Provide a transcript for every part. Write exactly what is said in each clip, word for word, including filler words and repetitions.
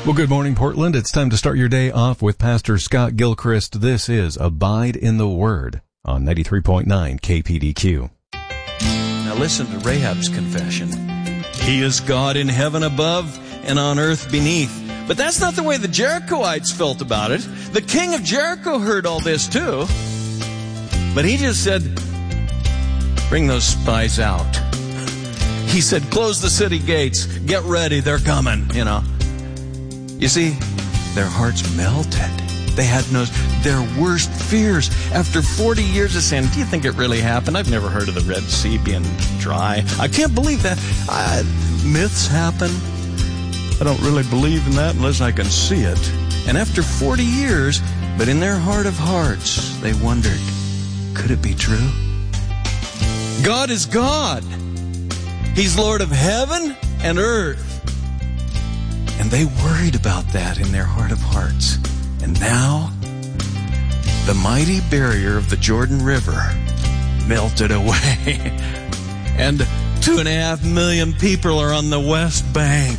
Well, good morning, Portland. It's time to start your day off with Pastor Scott Gilchrist. This is Abide in the Word on ninety-three point nine K P D Q. Now listen to Rahab's confession. He is God in heaven above and on earth beneath. But that's not the way the Jerichoites felt about it. The king of Jericho heard all this too. But he just said, bring those spies out. He said, close the city gates. Get ready. They're coming, you know. You see, their hearts melted. They had no, their worst fears. After forty years of saying, do you think it really happened? I've never heard of the Red Sea being dry. I can't believe that. I, myths happen. I don't really believe in that unless I can see it. And after forty years, but in their heart of hearts, they wondered, could it be true? God is God. He's Lord of heaven and earth. And they worried about that in their heart of hearts. And now, the mighty barrier of the Jordan River melted away. And two and a half million people are on the West Bank.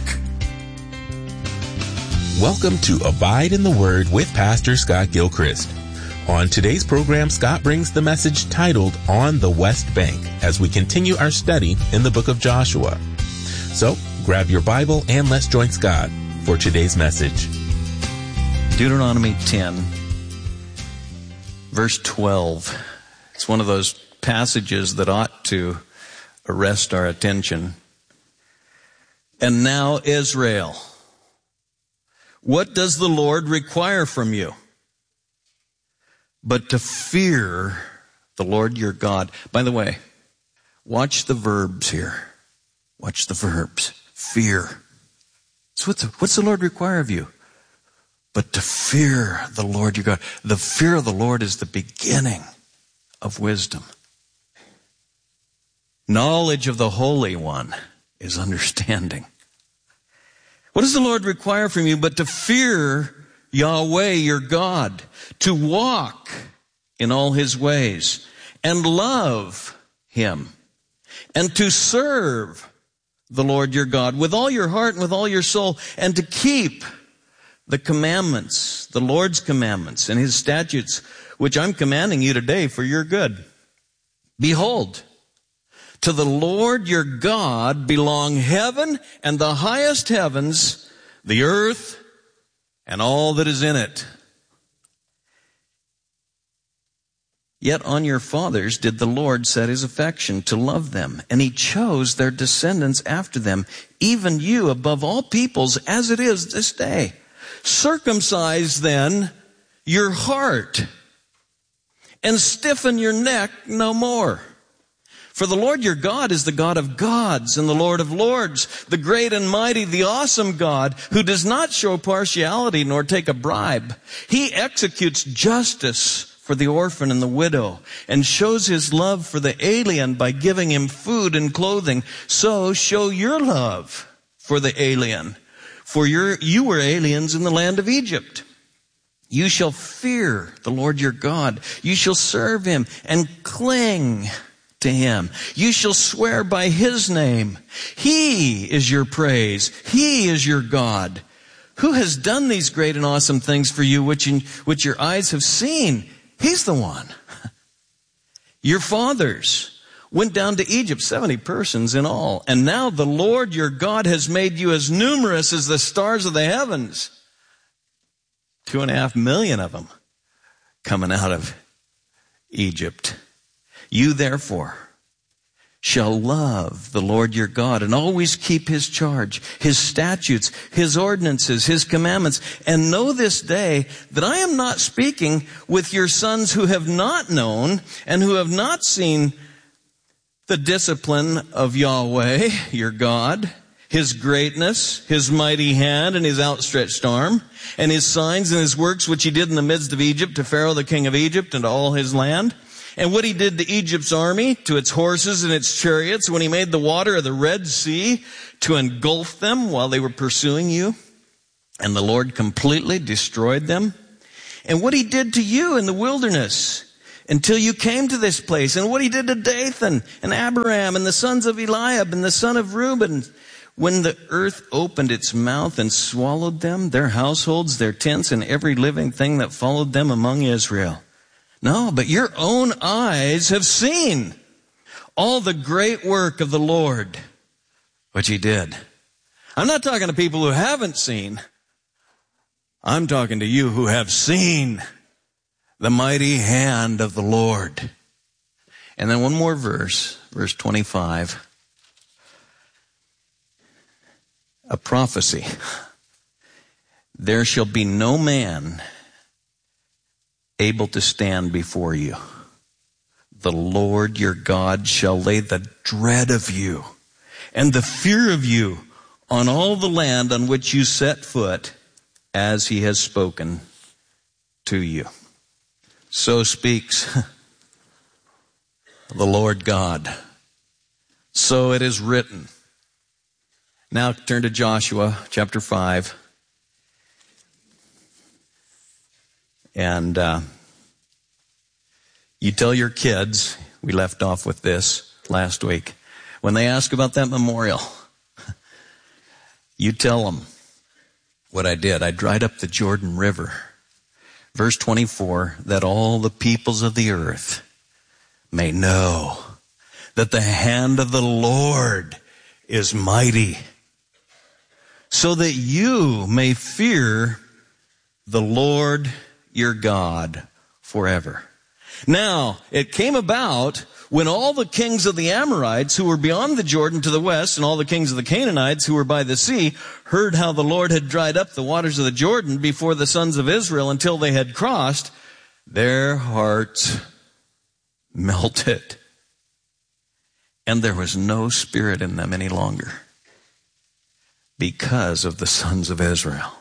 Welcome to Abide in the Word with Pastor Scott Gilchrist. On today's program, Scott brings the message titled On the West Bank as we continue our study in the book of Joshua. So, grab your Bible and let's join Scott for today's message. Deuteronomy ten, verse twelve. It's one of those passages that ought to arrest our attention. And now, Israel, what does the Lord require from you? But to fear the Lord your God. By the way, watch the verbs here. Watch the verbs. Fear. So what's the, what's the Lord require of you? But to fear the Lord your God. The fear of the Lord is the beginning of wisdom. Knowledge of the Holy One is understanding. What does the Lord require from you but to fear Yahweh your God, to walk in all his ways and love him and to serve the Lord your God with all your heart and with all your soul and to keep the commandments, the Lord's commandments and his statutes, which I'm commanding you today for your good. Behold, to the Lord your God belong heaven and the highest heavens, the earth, and all that is in it. Yet on your fathers did the Lord set his affection to love them, and he chose their descendants after them, even you above all peoples, as it is this day. Circumcise then your heart, and stiffen your neck no more. For the Lord your God is the God of gods and the Lord of lords, the great and mighty, the awesome God, who does not show partiality nor take a bribe. He executes justice for the orphan and the widow, and shows his love for the alien by giving him food and clothing. So show your love for the alien, for you're, you were aliens in the land of Egypt. You shall fear the Lord your God. You shall serve him and cling to him. You shall swear by his name. He is your praise. He is your God. Who has done these great and awesome things for you, which, in, which your eyes have seen? He's the one. Your fathers went down to Egypt, seventy persons in all. And now the Lord your God has made you as numerous as the stars of the heavens. Two and a half million of them coming out of Egypt. You therefore shall love the Lord your God and always keep his charge, his statutes, his ordinances, his commandments. And know this day that I am not speaking with your sons who have not known and who have not seen the discipline of Yahweh, your God, his greatness, his mighty hand and his outstretched arm, and his signs and his works which he did in the midst of Egypt to Pharaoh the king of Egypt and to all his land. And what he did to Egypt's army, to its horses and its chariots, when he made the water of the Red Sea to engulf them while they were pursuing you, and the Lord completely destroyed them. And what he did to you in the wilderness until you came to this place, and what he did to Dathan and Abiram and the sons of Eliab and the son of Reuben, when the earth opened its mouth and swallowed them, their households, their tents, and every living thing that followed them among Israel? No, but your own eyes have seen all the great work of the Lord, which he did. I'm not talking to people who haven't seen. I'm talking to you who have seen the mighty hand of the Lord. And then one more verse, verse twenty-five. A prophecy. There shall be no man able to stand before you. The Lord your God shall lay the dread of you and the fear of you on all the land on which you set foot, as he has spoken to you. So speaks the Lord God. So it is written. Now turn to Joshua chapter five. And uh, you tell your kids, we left off with this last week, when they ask about that memorial, you tell them what I did. I dried up the Jordan River. Verse twenty-four, that all the peoples of the earth may know that the hand of the Lord is mighty, so that you may fear the Lord your God forever. Now, it came about when all the kings of the Amorites who were beyond the Jordan to the west and all the kings of the Canaanites who were by the sea heard how the Lord had dried up the waters of the Jordan before the sons of Israel until they had crossed, their hearts melted, and there was no spirit in them any longer because of the sons of Israel.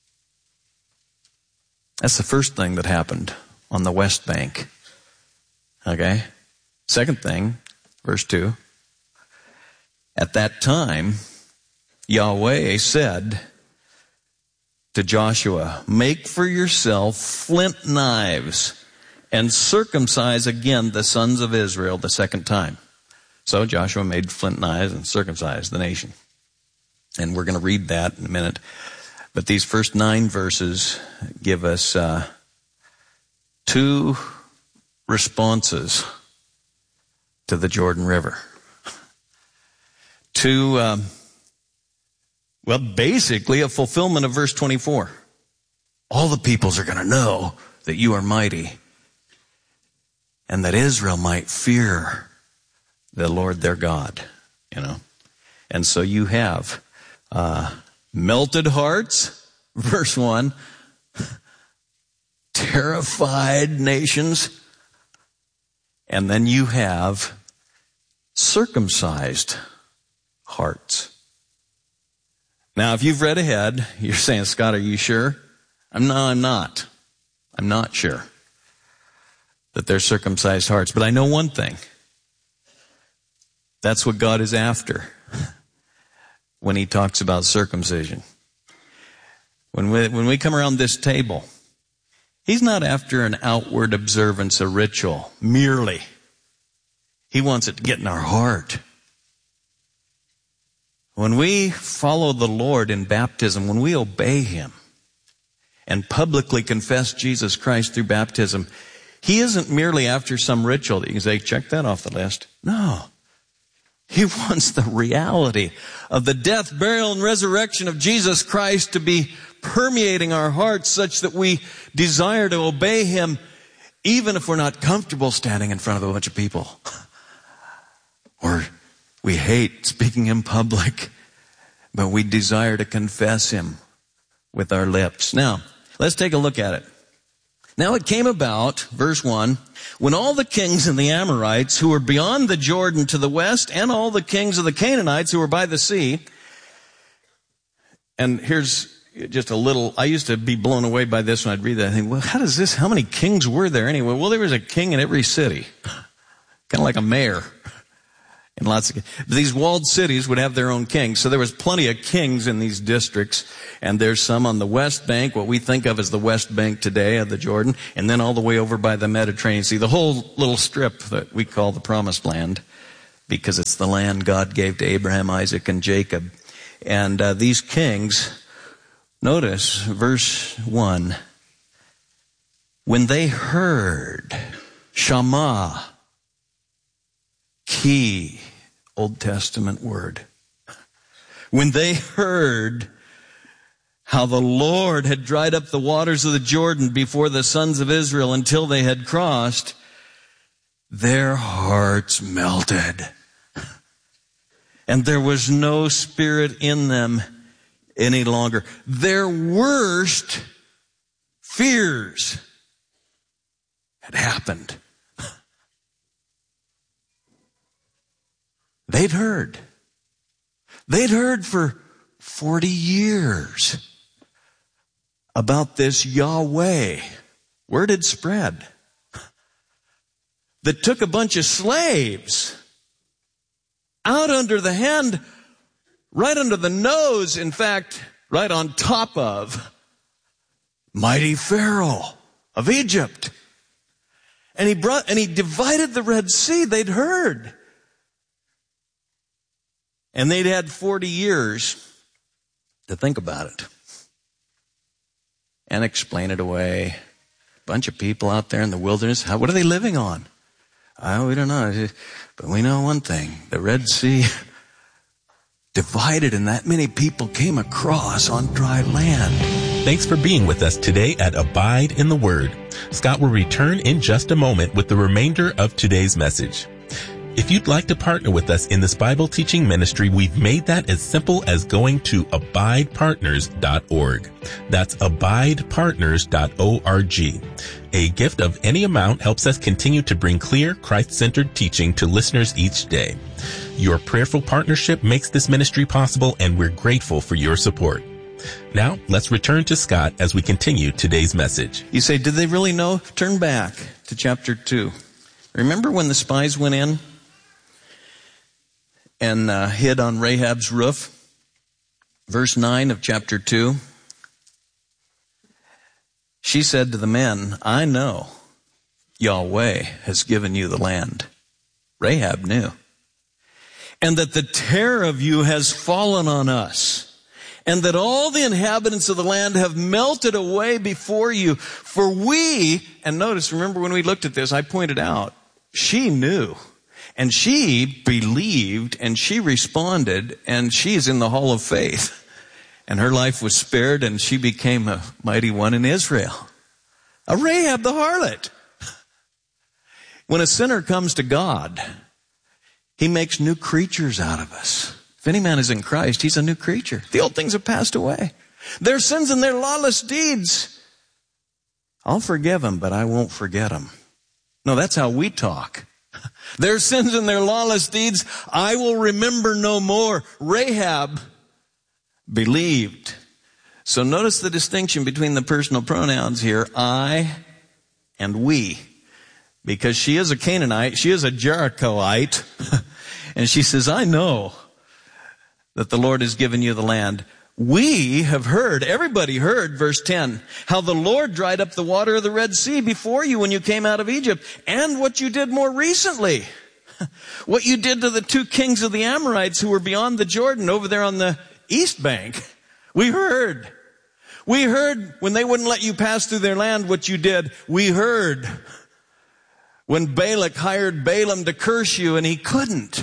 That's the first thing that happened on the West Bank. Okay? Second thing, verse two. At that time, Yahweh said to Joshua, make for yourself flint knives and circumcise again the sons of Israel the second time. So Joshua made flint knives and circumcised the nation. And we're going to read that in a minute. But these first nine verses give us uh, two responses to the Jordan River. Two, um, well, basically a fulfillment of verse twenty-four. All the peoples are going to know that you are mighty, and that Israel might fear the Lord their God, you know. And so you have uh, melted hearts, verse one, terrified nations, and then you have circumcised hearts. Now, if you've read ahead, you're saying, Scott, are you sure? I'm no, I'm not. I'm not sure that they're circumcised hearts. But I know one thing. That's what God is after when he talks about circumcision. When we, when we come around this table, he's not after an outward observance, a ritual, merely. He wants it to get in our heart. When we follow the Lord in baptism, when we obey him and publicly confess Jesus Christ through baptism, he isn't merely after some ritual that you can say, check that off the list. No. He wants the reality of the death, burial, and resurrection of Jesus Christ to be permeating our hearts such that we desire to obey him even if we're not comfortable standing in front of a bunch of people. Or we hate speaking in public, but we desire to confess him with our lips. Now, let's take a look at it. Now it came about, verse one, when all the kings and the Amorites who were beyond the Jordan to the west and all the kings of the Canaanites who were by the sea, and here's just a little, I used to be blown away by this when I'd read that. I think, well, how does this, how many kings were there anyway? Well, there was a king in every city, kind of like a mayor. And lots of, these walled cities would have their own kings. So there was plenty of kings in these districts. And there's some on the west bank, what we think of as the west bank today of the Jordan, and then all the way over by the Mediterranean Sea, the whole little strip that we call the Promised Land, because it's the land God gave to Abraham, Isaac, and Jacob. And uh, these kings, notice verse one, when they heard, Shama, key Old Testament word. When they heard how the Lord had dried up the waters of the Jordan before the sons of Israel until they had crossed, their hearts melted. And there was no spirit in them any longer. Their worst fears had happened. They'd heard. They'd heard for forty years about this Yahweh. Word had spread that took a bunch of slaves out under the hand, right under the nose, in fact, right on top of mighty Pharaoh of Egypt. And he brought, and he divided the Red Sea. They'd heard. And they'd had forty years to think about it and explain it away. A bunch of people out there in the wilderness, how, what are they living on? Oh, we don't know. But we know one thing. The Red Sea divided and that many people came across on dry land. Thanks for being with us today at Abide in the Word. Scott will return in just a moment with the remainder of today's message. If you'd like to partner with us in this Bible teaching ministry, we've made that as simple as going to abide partners dot org. That's abide partners dot org. A gift of any amount helps us continue to bring clear, Christ-centered teaching to listeners each day. Your prayerful partnership makes this ministry possible, and we're grateful for your support. Now, let's return to Scott as we continue today's message. You say, did they really know? Turn back to chapter two. Remember when the spies went in and uh, hid on Rahab's roof? Verse nine of chapter two. She said to the men, I know Yahweh has given you the land. Rahab knew. And that the terror of you has fallen on us. And that all the inhabitants of the land have melted away before you. For we, and notice, remember when we looked at this, I pointed out, she knew. And she believed, and she responded, and she's in the hall of faith. And her life was spared, and she became a mighty one in Israel. A Rahab the harlot. When a sinner comes to God, he makes new creatures out of us. If any man is in Christ, he's a new creature. The old things have passed away. Their sins and their lawless deeds, I'll forgive them, but I won't forget them. No, that's how we talk. Their sins and their lawless deeds, I will remember no more. Rahab believed. So notice the distinction between the personal pronouns here, I and we. Because she is a Canaanite, she is a Jerichoite, and she says, I know that the Lord has given you the land. We have heard, everybody heard, verse ten, how the Lord dried up the water of the Red Sea before you when you came out of Egypt, and what you did more recently. What you did to the two kings of the Amorites who were beyond the Jordan over there on the east bank. We heard. We heard when they wouldn't let you pass through their land what you did. We heard when Balak hired Balaam to curse you and he couldn't.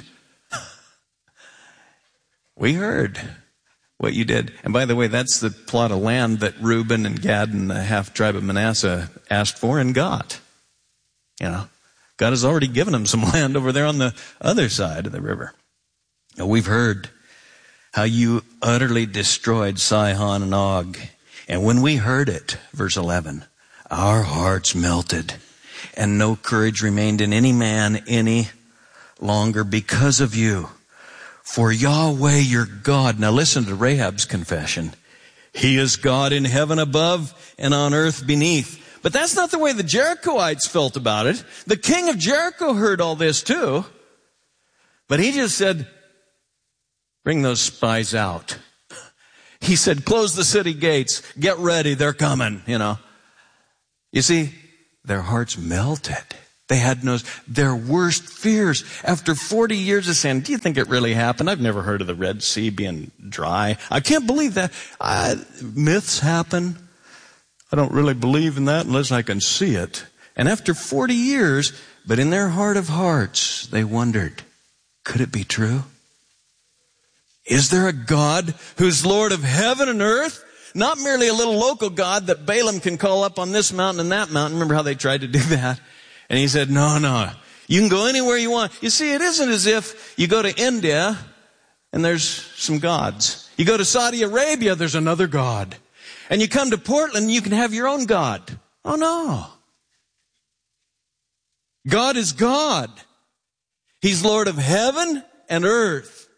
We heard what you did. And by the way, that's the plot of land that Reuben and Gad and the half tribe of Manasseh asked for and got. You know, God has already given them some land over there on the other side of the river. Now, we've heard how you utterly destroyed Sihon and Og. And when we heard it, verse eleven, our hearts melted and no courage remained in any man any longer because of you. For Yahweh your God, now listen to Rahab's confession. He is God in heaven above and on earth beneath. But that's not the way the Jerichoites felt about it. The king of Jericho heard all this too. But he just said, bring those spies out. He said, close the city gates. Get ready. They're coming, you know. You see, their hearts melted. They had no, their worst fears. After forty years of saying, do you think it really happened? I've never heard of the Red Sea being dry. I can't believe that. I, myths happen. I don't really believe in that unless I can see it. And after forty years, but in their heart of hearts, they wondered, could it be true? Is there a God who's Lord of heaven and earth? Not merely a little local God that Balaam can call up on this mountain and that mountain. Remember how they tried to do that? And he said, no, no, you can go anywhere you want. You see, it isn't as if you go to India and there's some gods. You go to Saudi Arabia, there's another God. And you come to Portland, you can have your own God. Oh, no. God is God. He's Lord of heaven and earth.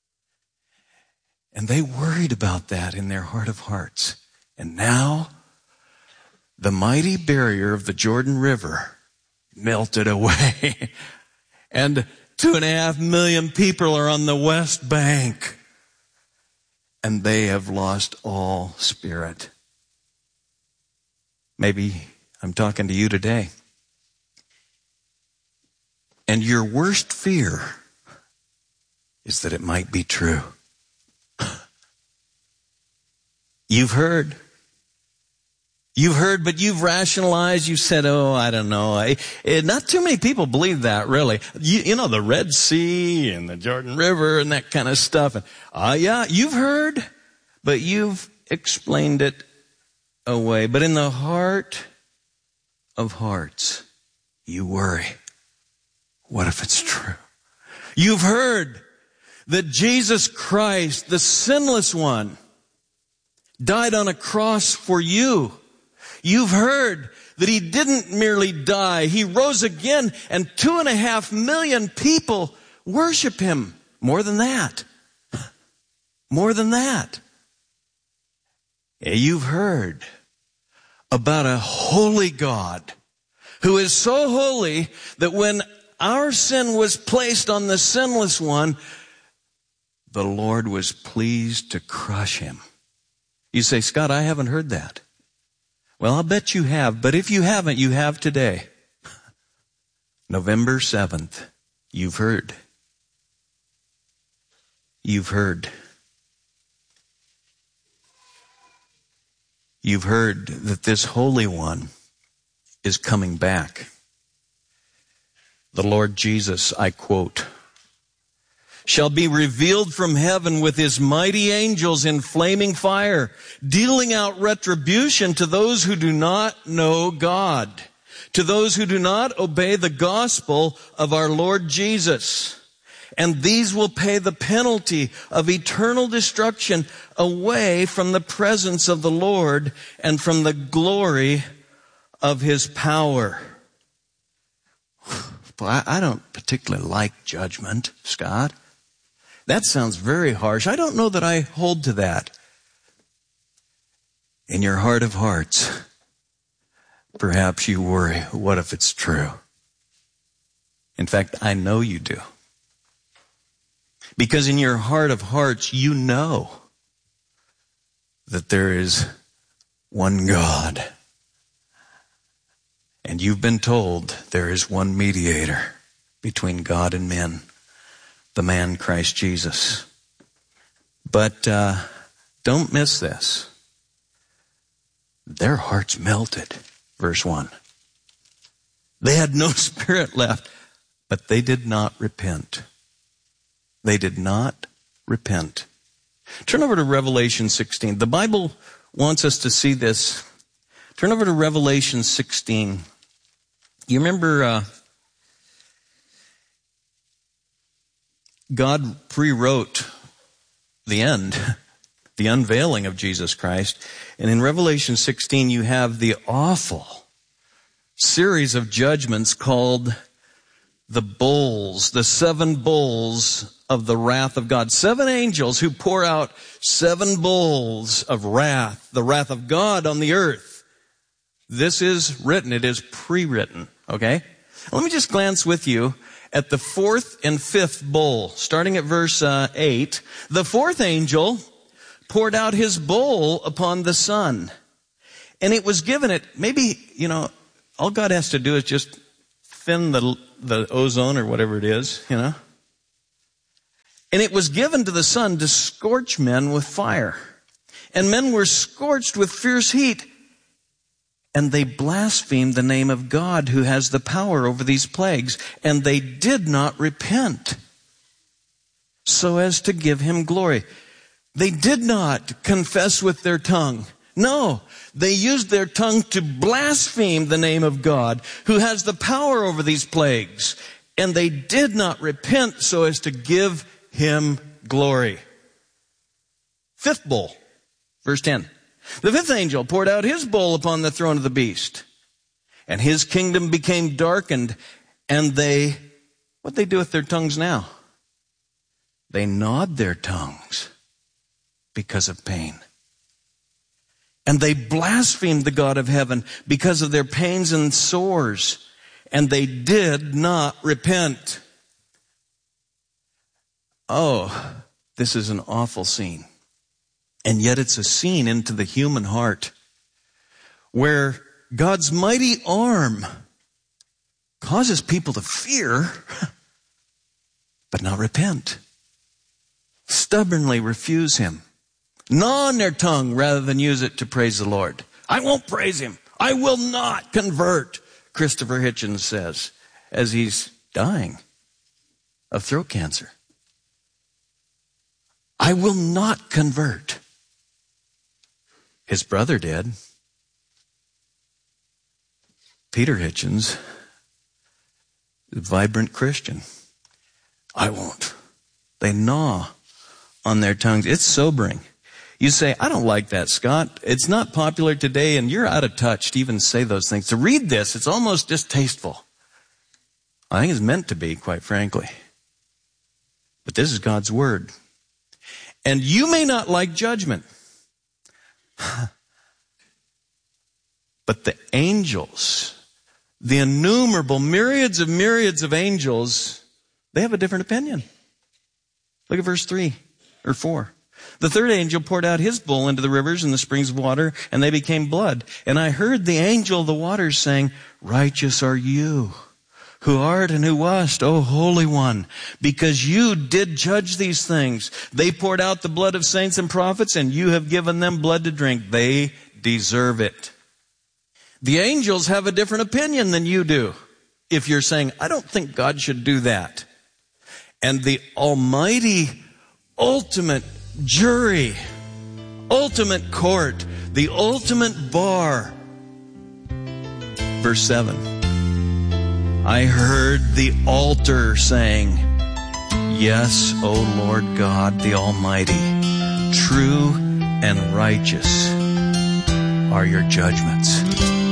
And they worried about that in their heart of hearts. And now, the mighty barrier of the Jordan River melted away. And two and a half million people are on the west bank. And they have lost all spirit. Maybe I'm talking to you today. And your worst fear is that it might be true. You've heard. You've heard, but you've rationalized. You said, oh, I don't know. I, it, not too many people believe that, really. You, you know, the Red Sea and the Jordan River and that kind of stuff. And, uh, yeah, you've heard, but you've explained it away. But in the heart of hearts, you worry. What if it's true? You've heard that Jesus Christ, the sinless one, died on a cross for you. You've heard that he didn't merely die. He rose again, and two and a half million people worship him. More than that. More than that. You've heard about a holy God who is so holy that when our sin was placed on the sinless one, the Lord was pleased to crush him. You say, Scott, I haven't heard that. Well, I'll bet you have, but if you haven't, you have today. November seventh, you've heard. You've heard. You've heard that this Holy One is coming back. The Lord Jesus, I quote, shall be revealed from heaven with his mighty angels in flaming fire, dealing out retribution to those who do not know God, to those who do not obey the gospel of our Lord Jesus. And these will pay the penalty of eternal destruction away from the presence of the Lord and from the glory of his power. Well, I don't particularly like judgment, Scott. That sounds very harsh. I don't know that I hold to that. In your heart of hearts, perhaps you worry, what if it's true? In fact, I know you do. Because in your heart of hearts, you know that there is one God. And you've been told there is one mediator between God and men, the man Christ Jesus. But uh, don't miss this. Their hearts melted, verse one. They had no spirit left, but they did not repent. They did not repent. Turn over to Revelation sixteen. The Bible wants us to see this. Turn over to Revelation sixteen. You remember uh, God pre-wrote the end, the unveiling of Jesus Christ. And in Revelation sixteen, you have the awful series of judgments called the bowls, the seven bowls of the wrath of God. Seven angels who pour out seven bowls of wrath, the wrath of God on the earth. This is written. It is pre-written. Okay? Let me just glance with you at the fourth and fifth bowl, starting at verse uh, eight. The fourth angel poured out his bowl upon the sun, and it was given it. Maybe, you know, all God has to do is just thin the, the ozone or whatever it is, you know. And it was given to the sun to scorch men with fire. And men were scorched with fierce heat. And they blasphemed the name of God who has the power over these plagues. And they did not repent so as to give him glory. They did not confess with their tongue. No, they used their tongue to blaspheme the name of God who has the power over these plagues. And they did not repent so as to give him glory. Fifth bowl, verse ten. The fifth angel poured out his bowl upon the throne of the beast, and his kingdom became darkened, and they, what they do with their tongues now? They gnawed their tongues because of pain. And they blasphemed the God of heaven because of their pains and sores, and they did not repent. Oh, this is an awful scene. And yet it's a scene into the human heart where God's mighty arm causes people to fear, but not repent. Stubbornly refuse him. Gnaw on their tongue rather than use it to praise the Lord. I won't praise him. I will not convert, Christopher Hitchens says, as he's dying of throat cancer. I will not convert. His brother did. Peter Hitchens, a vibrant Christian. I won't. They gnaw on their tongues. It's sobering. You say, I don't like that, Scott. It's not popular today, and you're out of touch to even say those things. To read this, it's almost distasteful. I think it's meant to be, quite frankly. But this is God's word. And you may not like judgment. But the angels, the innumerable myriads of myriads of angels, they have a different opinion. Look at verse three or four. The third angel poured out his bowl into the rivers and the springs of water, and they became blood. And I heard the angel of the waters saying, righteous are you, who art and who wast, O Holy One, because you did judge these things. They poured out the blood of saints and prophets, and you have given them blood to drink. They deserve it. The angels have a different opinion than you do. If you're saying, I don't think God should do that. And the almighty, ultimate jury, ultimate court, the ultimate bar. Verse seven. I heard the altar saying, yes, O Lord God, the Almighty, true and righteous are your judgments.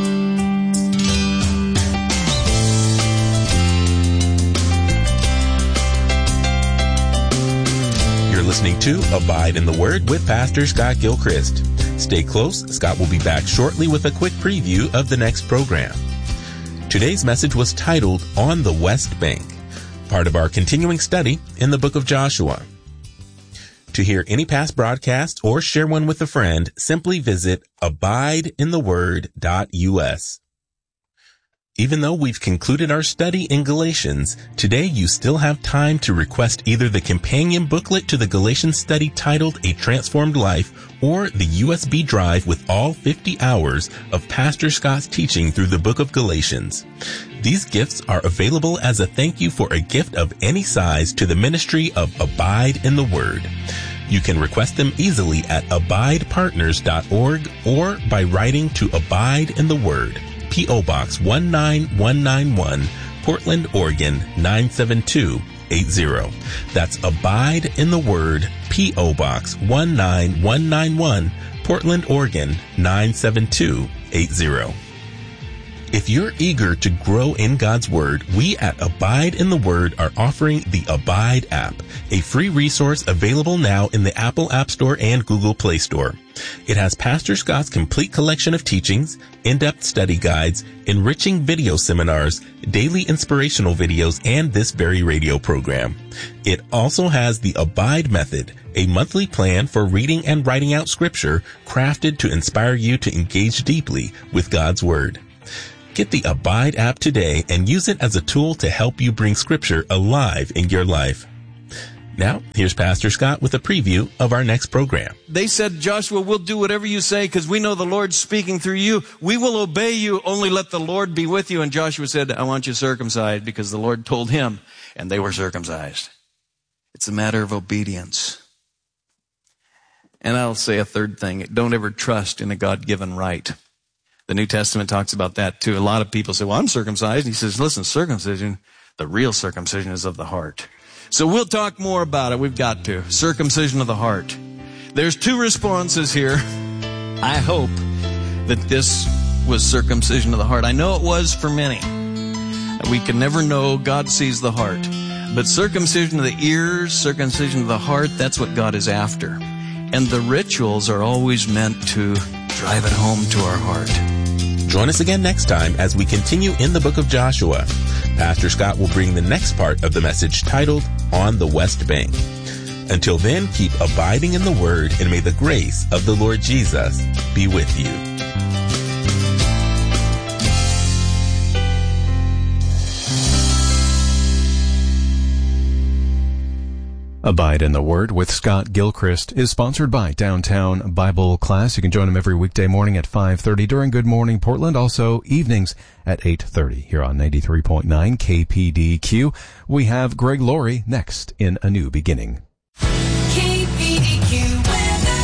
You're listening to Abide in the Word with Pastor Scott Gilchrist. Stay close. Scott will be back shortly with a quick preview of the next program. Today's message was titled On the West Bank, part of our continuing study in the book of Joshua. To hear any past broadcast or share one with a friend, simply visit abide in the word dot U S. Even though we've concluded our study in Galatians, today you still have time to request either the companion booklet to the Galatians study titled A Transformed Life or the U S B drive with all fifty hours of Pastor Scott's teaching through the book of Galatians. These gifts are available as a thank you for a gift of any size to the ministry of Abide in the Word. You can request them easily at abide partners dot org or by writing to Abide in the Word, P O Box one nine one nine one, Portland, Oregon nine seven two eight zero. That's Abide in the Word, P O Box one nine one nine one, Portland, Oregon nine seven two eight zero. If you're eager to grow in God's Word, we at Abide in the Word are offering the Abide app, a free resource available now in the Apple App Store and Google Play Store. It has Pastor Scott's complete collection of teachings, in-depth study guides, enriching video seminars, daily inspirational videos, and this very radio program. It also has the Abide Method, a monthly plan for reading and writing out Scripture crafted to inspire you to engage deeply with God's Word. Get the Abide app today and use it as a tool to help you bring Scripture alive in your life. Now, here's Pastor Scott with a preview of our next program. They said, Joshua, we'll do whatever you say because we know the Lord's speaking through you. We will obey you. Only let the Lord be with you. And Joshua said, I want you circumcised because the Lord told him, and they were circumcised. It's a matter of obedience. And I'll say a third thing. Don't ever trust in a God-given right. The New Testament talks about that too. A lot of people say, well, I'm circumcised. And he says, listen, circumcision, the real circumcision is of the heart. So we'll talk more about it. We've got to. Circumcision of the heart. There's two responses here. I hope that this was circumcision of the heart. I know it was for many. We can never know. God sees the heart. But circumcision of the ears, circumcision of the heart, that's what God is after. And the rituals are always meant to drive it home to our heart. Join us again next time as we continue in the book of Joshua. Pastor Scott will bring the next part of the message titled, On the West Bank. Until then, keep abiding in the Word, and may the grace of the Lord Jesus be with you. Abide in the Word with Scott Gilchrist is sponsored by Downtown Bible Class. You can join them every weekday morning at five thirty during Good Morning Portland. Also evenings at eight thirty here on ninety-three point nine K P D Q. We have Greg Laurie next in A New Beginning. K P D Q weather.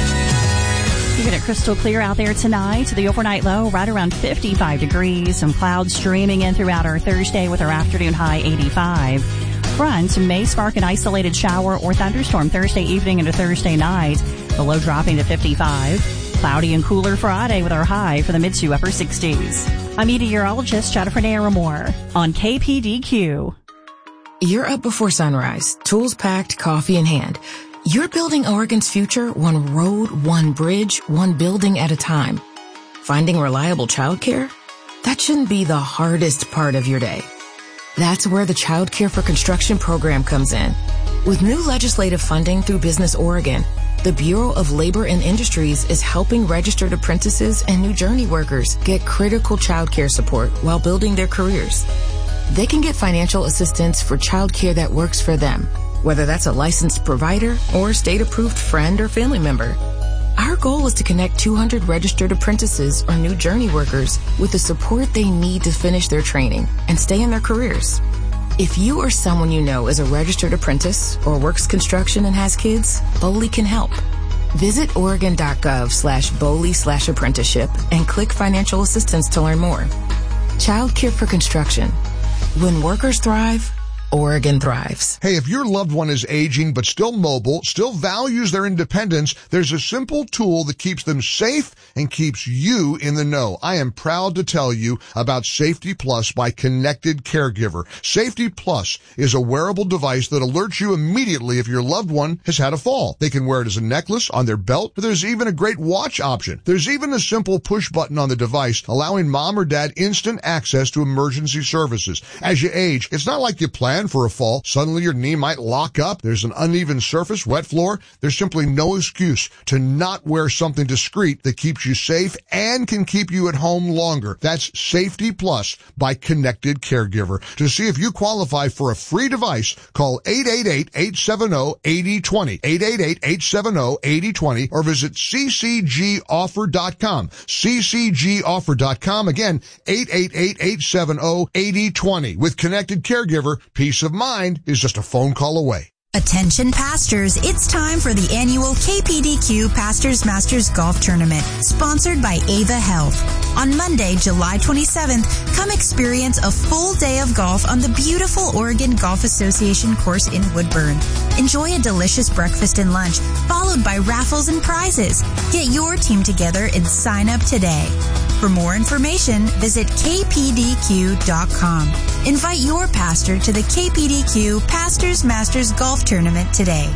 Keeping it crystal clear out there tonight. The overnight low right around fifty-five degrees. Some clouds streaming in throughout our Thursday with our afternoon high eighty-five. Front may spark an isolated shower or thunderstorm Thursday evening into Thursday night. The low dropping to fifty-five. Cloudy and cooler Friday with our high for the mid to upper sixties. I'm meteorologist Jennifer Naramore on K P D Q. You're up before sunrise, tools packed, coffee in hand. You're building Oregon's future one road, one bridge, one building at a time. Finding reliable childcare? That shouldn't be the hardest part of your day. That's where the Child Care for Construction program comes in. With new legislative funding through Business Oregon, the Bureau of Labor and Industries is helping registered apprentices and new journey workers get critical child care support while building their careers. They can get financial assistance for child care that works for them, whether that's a licensed provider or a state-approved friend or family member. Our goal is to connect two hundred registered apprentices or new journey workers with the support they need to finish their training and stay in their careers. If you or someone you know is a registered apprentice or works construction and has kids, BOLI can help. Visit Oregon.gov slash BOLI slash apprenticeship and click financial assistance to learn more. Child Care for Construction. When workers thrive, Oregon thrives. Hey, if your loved one is aging but still mobile, still values their independence, there's a simple tool that keeps them safe and keeps you in the know. I am proud to tell you about Safety Plus by Connected Caregiver. Safety Plus is a wearable device that alerts you immediately if your loved one has had a fall. They can wear it as a necklace, on their belt, but there's even a great watch option. There's even a simple push button on the device allowing mom or dad instant access to emergency services. As you age, it's not like you plan for a fall. Suddenly your knee might lock up. There's an uneven surface, wet floor. There's simply no excuse to not wear something discreet that keeps you safe and can keep you at home longer. That's Safety Plus by Connected Caregiver. To see if you qualify for a free device, call eight eight eight, eight seven zero, eight zero two zero, eight eight eight, eight seven zero, eight zero two zero, or visit c c g offer dot com. c c g offer dot com. Again, eight eight eight, eight seven zero, eight zero two zero. With Connected Caregiver, peace of mind is just a phone call away. Attention pastors, it's time for the annual K P D Q Pastors Masters Golf Tournament, sponsored by Ava Health. On Monday, July twenty-seventh, come experience a full day of golf on the beautiful Oregon Golf Association course in Woodburn. Enjoy a delicious breakfast and lunch, followed by raffles and prizes. Get your team together and sign up today. For more information, visit k p d q dot com. Invite your pastor to the K P D Q Pastors Masters Golf Tournament today.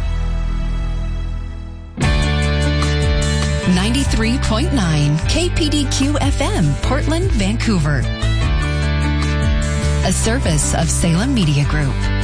ninety-three point nine K P D Q F M, Portland, Vancouver. A service of Salem Media Group.